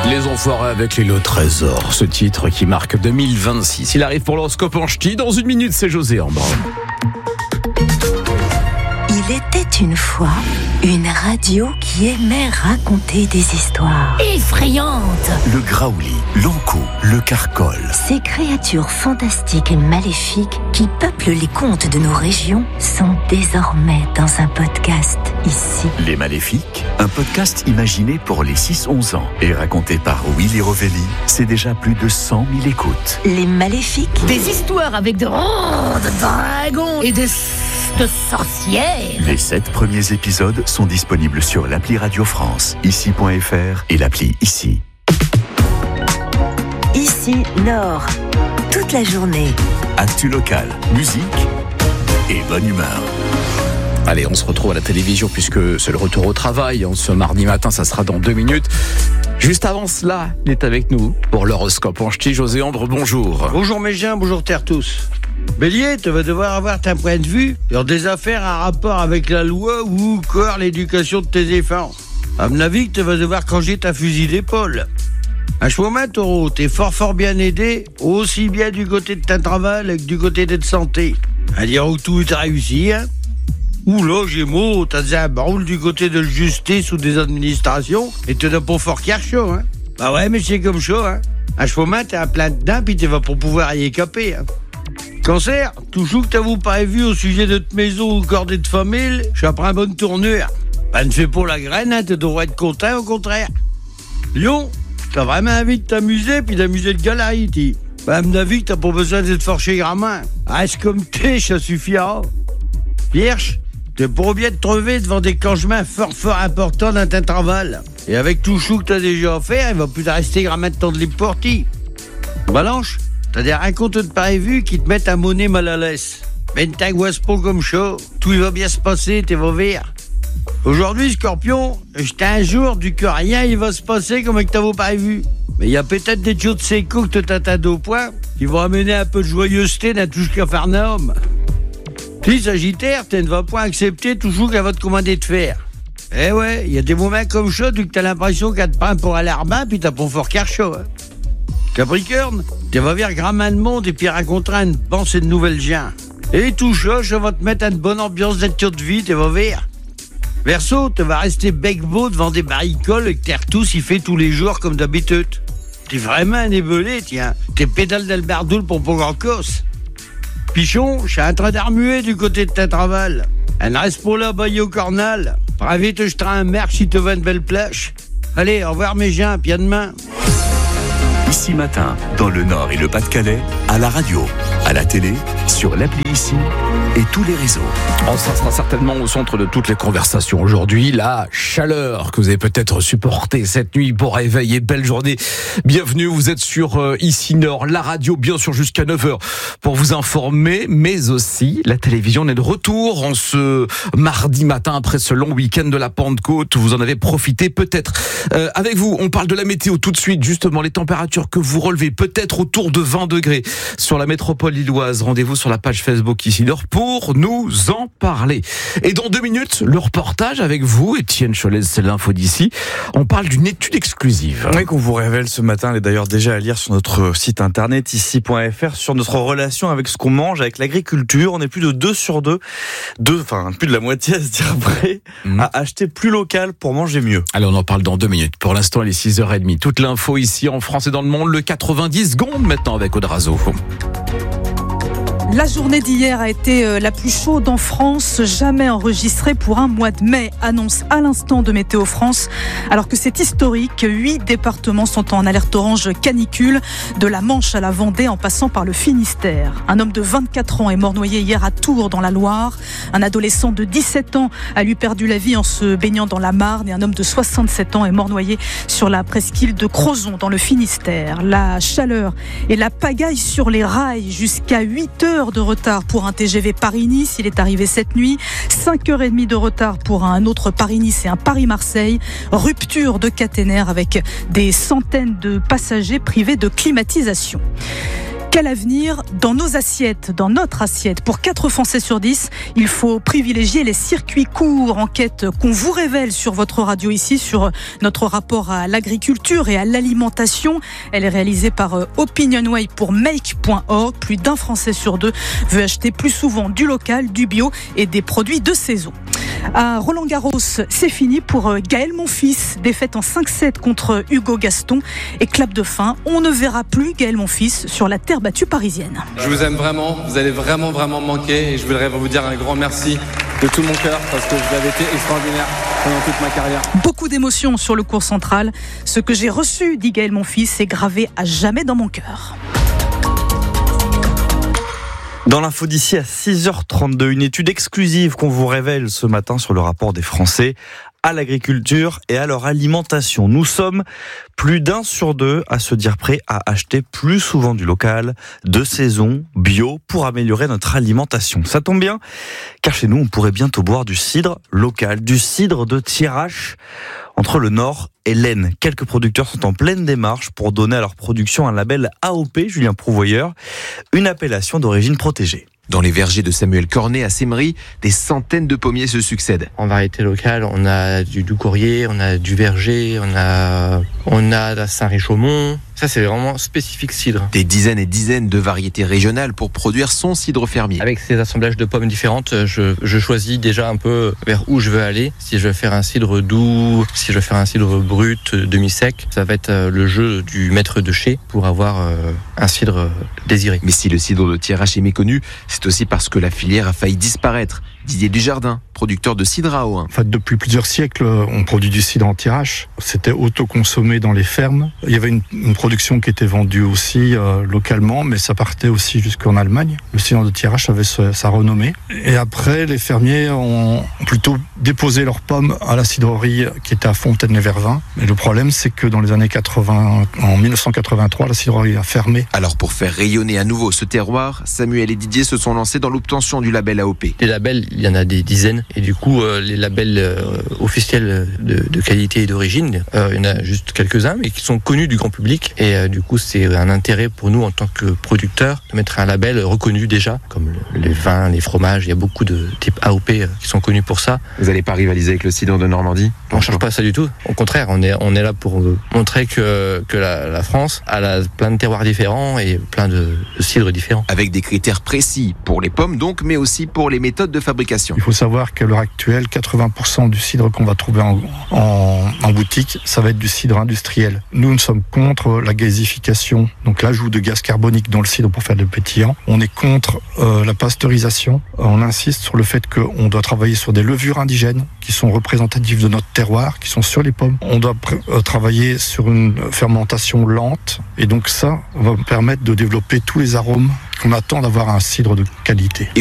Les Enfoirés avec les lots trésors, ce titre qui marque 2026. Il arrive pour l'horoscope en ch'ti. Dans une minute, c'est José Ambre. Il était une fois une radio qui aimait raconter des histoires effrayantes. Le graouli, l'ankou, le carcol. Ces créatures fantastiques et maléfiques qui peuplent les contes de nos régions sont désormais dans un podcast ici. Les Maléfiques, un podcast imaginé pour les 6-11 ans et raconté par Willy Rovelli, c'est déjà plus de 100 000 écoutes. Les Maléfiques. Des histoires avec de dragons et de sorcières. Les 7 premiers épisodes sont disponibles sur l'appli Radio France, ici.fr et l'appli Ici. Ici Nord. Toute la journée. Actu local, musique et bonne humeur. Allez, on se retrouve à la télévision puisque c'est le retour au travail. Ce mardi matin, ça sera dans 2 minutes. Juste avant cela, il est avec nous pour l'horoscope en ch'ti. José Ambre, bonjour. Bonjour mes gens, bonjour terre tous. Bélier, tu vas devoir avoir un point de vue sur des affaires en rapport avec la loi ou encore l'éducation de tes enfants. À mon avis, tu vas devoir changer ta fusil d'épaule. Un chemin, taureau, t'es fort bien aidé, aussi bien du côté de ton travail que du côté de ta santé. À dire où tout est réussi, hein. Oula, Gémeaux, t'as dit un branle du côté de la justice ou des administrations et tu n'as pas fort qu'à chaud, hein. Bah ouais, mais c'est comme ça, hein. Un chemin, t'es à plein dedans pis tu vas pas pouvoir y écaper, hein. Cancer, toujours que t'avais pas vu au sujet de ta maison ou cordée de famille, je prends une bonne tournure. Ben, ne fais pas la graine, hein, tu devrais être content, au contraire. Lion, t'as vraiment envie de t'amuser puis d'amuser le gars là, Haïti. Ben, à mon avis, t'as pas besoin d'être forché grand-main. Reste comme t'es, ça suffira. Vierge, t'es pas bien de trouver devant des changements fort importants dans ton travail. Et avec tout chou que t'as déjà fait, il va plus te rester grand-main de temps de libre pour ti. Balance, t'as des rencontres de prévues qui te mettent à monnaie mal à l'aise. Mais ne t'angoisse pas comme ça. Tout va bien se passer, t'es va vert. Aujourd'hui, Scorpion, j'étais un jour du que rien il va se passer comme que t'avais prévu. Mais il y a peut-être des jours de séco que t'attends au point qui vont amener un peu de joyeuseté dans tout ce Capharnaüm. Puis, Sagittaire, tu ne vas pas accepter toujours qu'elle va te commander de faire. Eh ouais, il y a des moments comme ça, tu t'as l'impression qu'elle te prend pour un larbin, puis t'as pas fort qu'à chaud, hein. Capricorne, tu vas vers grand main de monde et puis raconter une pensée de nouvelles gens. Et tout ça va te mettre à une bonne ambiance d'être de vie, tu vas vers. Verseau, tu vas rester bec-beau devant des baricoles et que t'es tous y fait tous les jours comme d'habitude. T'es vraiment un ébelé, tiens. T'es pédale d'Albardoul pour pas grand cause. Pichon, je suis en train d'armuer du côté de ta travail. Elle ne reste pas là, baillé au cornal. Prends vite, je te rends un merch si tu veux une belle plage. Allez, au revoir mes gens, puis à demain. Ici matin, dans le Nord et le Pas-de-Calais, à la radio, à la télé, sur l'appli Ici et tous les réseaux. Oh, ça sera certainement au centre de toutes les conversations aujourd'hui. La chaleur que vous avez peut-être supportée cette nuit pour réveil et belle journée. Bienvenue, vous êtes sur Ici Nord, la radio bien sûr jusqu'à 9h pour vous informer, mais aussi la télévision est de retour en ce mardi matin après ce long week-end de la Pentecôte. Vous en avez profité peut-être. Avec vous, on parle de la météo tout de suite, justement les températures que vous relevez peut-être autour de 20 degrés sur la métropole lilloise. Rendez-vous sur la page Facebook Ici Nord pour nous en parler. Et dans 2 minutes, le reportage avec vous, Étienne Cholez, c'est l'info d'ici. On parle d'une étude exclusive. Oui, qu'on vous révèle ce matin. Elle est d'ailleurs déjà à lire sur notre site internet ici.fr sur notre relation avec ce qu'on mange, avec l'agriculture. On est plus de 2 sur 2, plus de la moitié à se dire prêt à acheter plus local pour manger mieux. Allez, on en parle dans 2 minutes. Pour l'instant, il est 6h30. Toute l'info ici en France et dans le monde, le 90 secondes maintenant avec Audrazo. La journée d'hier a été la plus chaude en France, jamais enregistrée pour un mois de mai, annonce à l'instant de Météo France. Alors que c'est historique, 8 départements sont en alerte orange canicule, de la Manche à la Vendée en passant par le Finistère. Un homme de 24 ans est mort noyé hier à Tours dans la Loire. Un adolescent de 17 ans a lui perdu la vie en se baignant dans la Marne et un homme de 67 ans est mort noyé sur la presqu'île de Crozon dans le Finistère. La chaleur et la pagaille sur les rails jusqu'à 8 heures de retard pour un TGV Paris-Nice, il est arrivé cette nuit. 5h30 de retard pour un autre Paris-Nice et un Paris-Marseille. Rupture de caténaire avec des centaines de passagers privés de climatisation. Quel avenir dans nos assiettes, dans notre assiette? Pour 4 Français sur 10, il faut privilégier les circuits courts. Enquête qu'on vous révèle sur votre radio ici, sur notre rapport à l'agriculture et à l'alimentation. Elle est réalisée par Opinionway pour Make.org. Plus d'un Français sur 2 veut acheter plus souvent du local, du bio et des produits de saison. À Roland-Garros, c'est fini pour Gaël Monfils. Défaite en 5-7 contre Hugo Gaston. Et clap de fin, on ne verra plus Gaël Monfils sur la terre battue parisienne. Je vous aime vraiment, vous allez vraiment me manquer et je voudrais vous dire un grand merci de tout mon cœur parce que vous avez été extraordinaire pendant toute ma carrière. Beaucoup d'émotions sur le court central. Ce que j'ai reçu, dit Gaël Monfils, est gravé à jamais dans mon cœur. Dans l'info d'ici à 6h32, une étude exclusive qu'on vous révèle ce matin sur le rapport des Français à l'agriculture et à leur alimentation. Nous sommes plus d'un sur 2 à se dire prêts à acheter plus souvent du local, de saison, bio, pour améliorer notre alimentation. Ça tombe bien, car chez nous, on pourrait bientôt boire du cidre local, du cidre de Thiérache, entre le Nord et l'Aisne. Quelques producteurs sont en pleine démarche pour donner à leur production un label AOP, Julien Prouvoyeur, une appellation d'origine protégée. Dans les vergers de Samuel Cornet à Sémery, des centaines de pommiers se succèdent. En variété locale, on a du Doux-Courrier, on a du Verger, on a la Saint-Réchaumont. Ça, c'est vraiment spécifique cidre. Des dizaines et dizaines de variétés régionales pour produire son cidre fermier. Avec ces assemblages de pommes différentes, je choisis déjà un peu vers où je veux aller. Si je veux faire un cidre doux, si je veux faire un cidre brut, demi-sec, ça va être le jeu du maître de chez pour avoir un cidre désiré. Mais si le cidre de Thiérache est méconnu, c'est aussi parce que la filière a failli disparaître. Didier Dujardin, producteur de cidre à Auen. En fait, depuis plusieurs siècles, on produit du cidre en Thiérache. C'était autoconsommé dans les fermes. Il y avait une production qui était vendue aussi localement, mais ça partait aussi jusqu'en Allemagne. Le cidre de Thiérache avait sa renommée. Et après, les fermiers ont plutôt déposé leurs pommes à la cidrerie qui était à Fontaine-les-Vervins. Mais le problème, c'est que dans les années 80, en 1983, la cidrerie a fermé. Alors pour faire rayonner à nouveau ce terroir, Samuel et Didier se sont lancés dans l'obtention du label AOP. Les labels, il y en a des dizaines. Et du coup, les labels officiels de qualité et d'origine, il y en a juste quelques-uns, mais qui sont connus du grand public. Et du coup, c'est un intérêt pour nous en tant que producteurs de mettre un label reconnu déjà, comme les vins, les fromages. Il y a beaucoup de types AOP qui sont connus pour ça. Vous n'allez pas rivaliser avec le cidre de Normandie ? On ne cherche pas ça du tout. Au contraire, on est là pour montrer que la France a plein de terroirs différents et plein de cidres différents. Avec des critères précis pour les pommes donc, mais aussi pour les méthodes de fabrication. Il faut savoir qu'à l'heure actuelle, 80% du cidre qu'on va trouver en boutique, ça va être du cidre industriel. Nous sommes contre la gazification, donc l'ajout de gaz carbonique dans le cidre pour faire de pétillant. On est contre la pasteurisation. On insiste sur le fait qu'on doit travailler sur des levures indigènes qui sont représentatives de notre terroir, qui sont sur les pommes. On doit travailler sur une fermentation lente et donc ça va permettre de développer tous les arômes qu'on attend d'avoir un cidre de qualité.